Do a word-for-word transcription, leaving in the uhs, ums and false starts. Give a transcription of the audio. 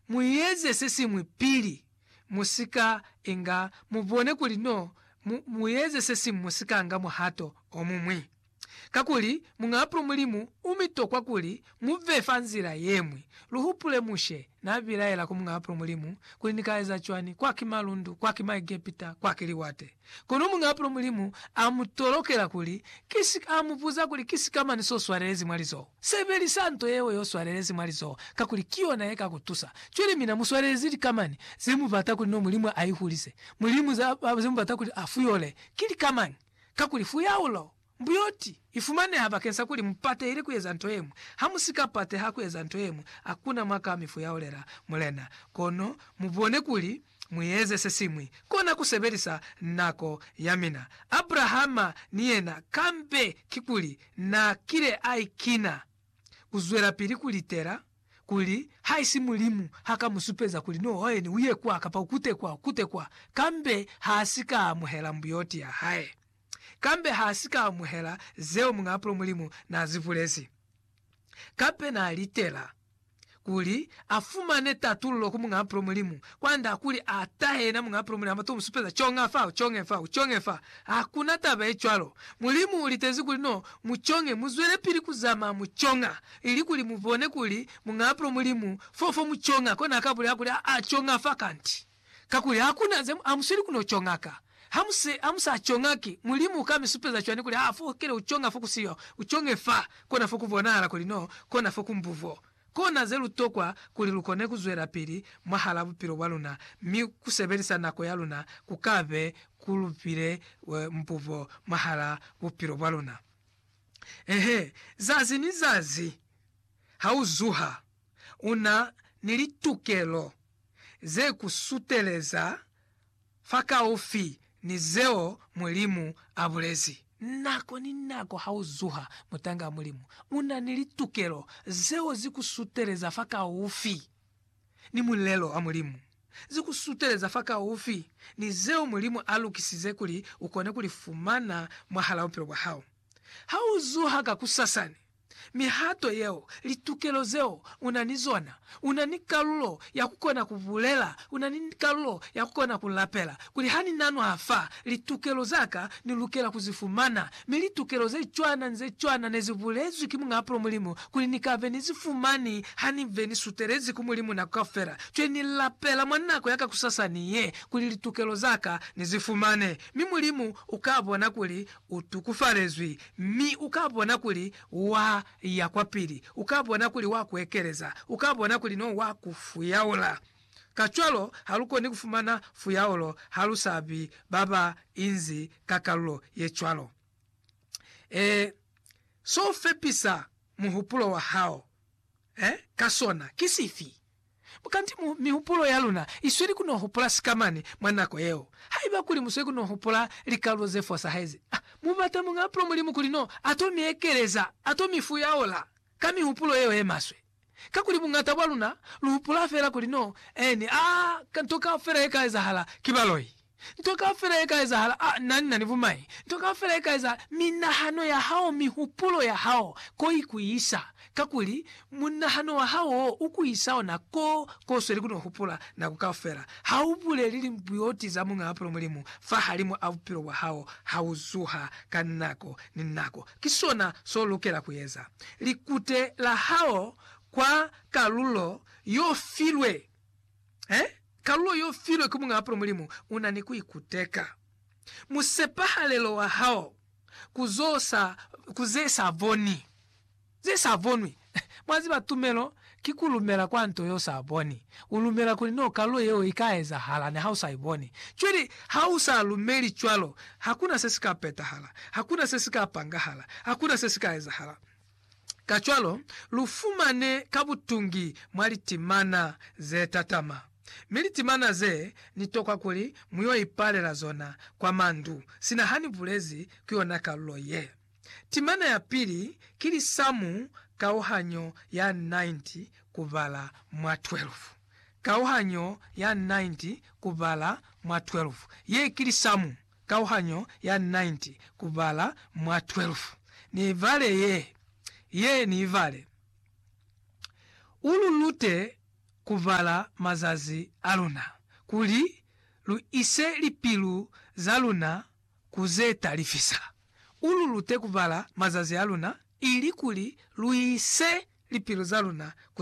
muyeze sesi mwipili musika inga mubone kuli no mu, muyeze sesi musika anga muhato omumwi kakuli mungapro mulimu umitokwa kuli muvefa nzira yemwe luhupule mushe nabiraela kumungapro mulimu kuli nikaeza chwani kwa kimalundu kwa kimaegepita kwa kiliwate kono mungapro mulimu amutolokela kuli kisi amupuza kuli kisi kama niso swarelezi mwalizo sebeli santo yewe yo swarelezi mwalizo kakuli kiona yeka kutusa chwele mina muswarelezi kamani zimuvata kuli no mulimu aihulise mulimu za zimuvata kuli afuyole kili kamani kakuli fuyaulo mbuyoti ifumane haba kensa kuli mpate ile kuyeza ntoyemu hamusika pate hakuyeza ntoyemu akuna mwaka mifu yaolera mulena kono mubone kuli muyeze sesimwi kona kusebelisa nako yamina Abrahama niyena kambe kikuli na kile aikina kuzwera pili kulitera kuli haisi mulimu haka musupeza kuli no oye ni uye kwa kapa ukute kwa ukute kwa kambe hasika muhela mbuyoti ya hae kambe hasika muhela zeo mungapro mulimu na zivulezi kape na litela kuli afumane tatulo ku mungapro mulimu kwanda kuli atahe na mungapro mulimu amato musupeza chonga fa chonge fa chonge fa hakuna tabe chwalo mulimu ulitezi kuli no muchonge muzwele pili kuzama muchonga ili kuli muvone kuli mungapro mulimu fofo muchonga kona kabuli akuli a chonga fa kanti kakuli hakuna zemu amusiri kuno chongaka hamse amsa chongaki mulimu kami supeza chwani kuli hafu kile uchonga foku siyo uchonge fa kona foku vonara kuli no kona foku mbuvo kona zelu tokwa kuli lukone kuzwera pili mahala bupiro waluna mi kusebelisa nako yaluna kukave kulupire mbuvo mahala bupiro waluna ehe zazi ni zazi hauzuha una nilitukelo ze kusuteleza faka ofi ni zeo mulimu abulezi nako ni nako hauzuha mutanga mulimu una nilitukelo zeo zikusuteleza faka ofi ni mulelo amulimu zikusuteleza faka ofi ni zeo mulimu alukisize kuli ukone kuli fumana mwahala upiro wa hao hauzuha kakusasani mihato yeo litukelo zeo unanizona unanikalulo ya kukona kuvulela unanikalulo ya kukona kulapela kuli hani nanu hafa litukelo zaka nilukela kuzifumana militukelo ze chwana nze chwana nezivulezi kimunga apro mulimu kuli nikave nizifumani hani veni suterezi kumulimu na kafera chwe nilapela mwanako yaka kusasani ye kuli litukelo zaka nizifumane mi mulimu ukabona kuli utukufarezwi mi ukabona kuli wa ya kwa pili ukabona kuli wakuekereza ukabona kuli no wakufuyaula kachwalo haluko ni kufumana fuyaolo halusabi baba inzi kakalulo yechwalo e so fepisa muhupulo wa hao eh kasona kisifi mukanti mu, mihupulo yaluna isweri kuno hupula sikamani mwanako yeo haiba kuli muswe kuno hupula likalo zefosa hezi ah, mubata mungapro mulimu kulino atomi ekereza atomi fuyaola kami hupulo yeo emaswe kakuli mungata waluna luhupula fera kulino eni ah kantoka fera eka ezahala kibaloi ntoka fera eka ezahala ah nani nani vumai ntoka fera eka eza minahano ya hao mihupulo ya hao koi kuisa kakuli munahano wa hao ukuisao na ko ko sweli kuno hupula na kukafera haubule lili mbuyoti za munga apro mulimu fahalimu avupiro wa hao hauzuha kanako ninako kisona so lukela kuyeza likute la hao kwa kalulo yo filwe eh kalulo yo filwe kumunga apro mulimu unaniku ikuteka musepaha lelo wa hao kuzosa kuzesa voni ze savonwi mwazi batumelo kikulumela kwa ntoyo saboni ulumela kulino kalo yeo ikaeza hala ne hausa iboni chweli hausa lumeli chwalo hakuna sesika peta hala hakuna sesika panga hala hakuna sesika eza hala kachwalo lufumane kabutungi mwali timana ze tatama mili timana ze nitoka kuli muyo ipale la zona kwa mandu sina hani bulezi kiona kalo ye timana ya pili kili samu kauhanyo ya ninety kuvala mwa twelve kauhanyo ya ninety kuvala mwa twelve ye kili samu kauhanyo ya ninety kuvala mwa twelve ni vale ye ye ni vale ululute kuvala mazazi aluna kuli luise lipilu za luna kuzeta lifisa. Ulu lute kuvala mazazi aluna ili kuli luise lipilu za luna